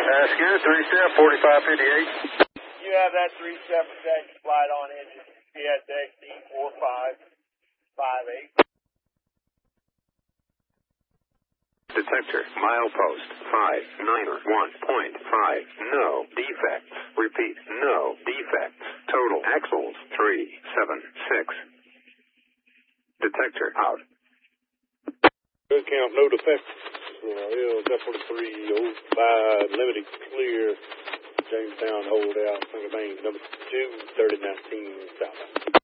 That's good. 3-step, 4558. You have that 3-step protection flight on engine PSXD 4558. Detector, milepost, 591.5, no defects. Repeat, no defects. Total axles, 376. Detector, out. Good count, no defects. L-305, limited clear, Jamestown hold out, Finger Bank, number 2, 3019, southbound.